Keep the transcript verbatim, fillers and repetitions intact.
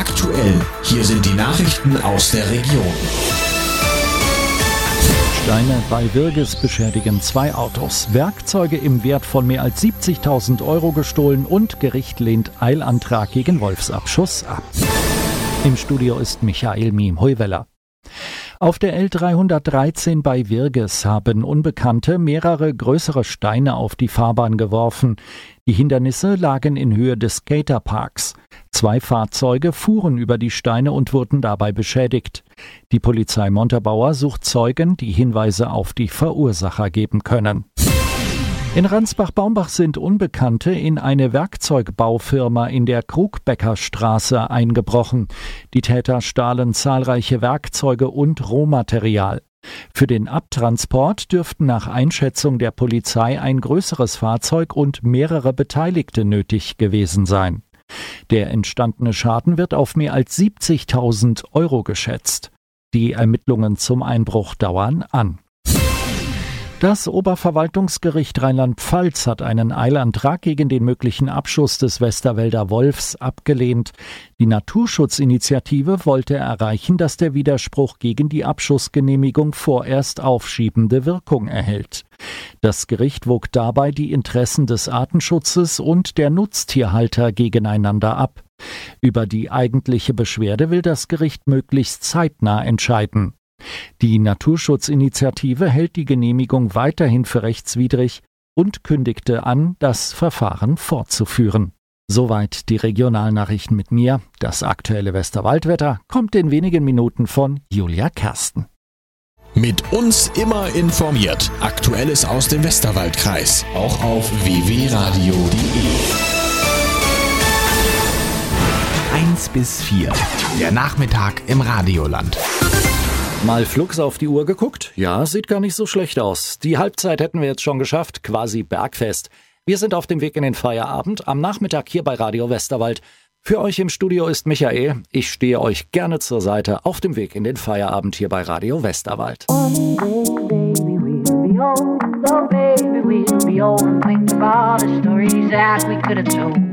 Aktuell, hier sind die Nachrichten aus der Region. Steine bei Wirges beschädigen zwei Autos. Werkzeuge im Wert von mehr als siebzigtausend Euro gestohlen und Gericht lehnt Eilantrag gegen Wolfsabschuss ab. Im Studio ist Michael Miem-Heuweller. Auf der L dreihundertdreizehn bei Wirges haben Unbekannte mehrere größere Steine auf die Fahrbahn geworfen. Die Hindernisse lagen in Höhe des Skaterparks. Zwei Fahrzeuge fuhren über die Steine und wurden dabei beschädigt. Die Polizei Montabaur sucht Zeugen, die Hinweise auf die Verursacher geben können. In Ransbach-Baumbach sind Unbekannte in eine Werkzeugbaufirma in der Krugbeckerstraße eingebrochen. Die Täter stahlen zahlreiche Werkzeuge und Rohmaterial. Für den Abtransport dürften nach Einschätzung der Polizei ein größeres Fahrzeug und mehrere Beteiligte nötig gewesen sein. Der entstandene Schaden wird auf mehr als siebzigtausend Euro geschätzt. Die Ermittlungen zum Einbruch dauern an. Das Oberverwaltungsgericht Rheinland-Pfalz hat einen Eilantrag gegen den möglichen Abschuss des Westerwälder Wolfs abgelehnt. Die Naturschutzinitiative wollte erreichen, dass der Widerspruch gegen die Abschussgenehmigung vorerst aufschiebende Wirkung erhält. Das Gericht wog dabei die Interessen des Artenschutzes und der Nutztierhalter gegeneinander ab. Über die eigentliche Beschwerde will das Gericht möglichst zeitnah entscheiden. Die Naturschutzinitiative hält die Genehmigung weiterhin für rechtswidrig und kündigte an, das Verfahren fortzuführen. Soweit die Regionalnachrichten mit mir. Das aktuelle Westerwaldwetter kommt in wenigen Minuten von Julia Kersten. Mit uns immer informiert. Aktuelles aus dem Westerwaldkreis. Auch auf w w radio punkt de. eins bis vier. Der Nachmittag im Radioland. Mal flugs auf die Uhr geguckt? Ja, sieht gar nicht so schlecht aus. Die Halbzeit hätten wir jetzt schon geschafft, quasi bergfest. Wir sind auf dem Weg in den Feierabend, am Nachmittag hier bei Radio Westerwald. Für euch im Studio ist Michael. Ich stehe euch gerne zur Seite auf dem Weg in den Feierabend hier bei Radio Westerwald. One day, baby, we'll be old. Oh, baby, we'll be old and think of all the stories that we could have told.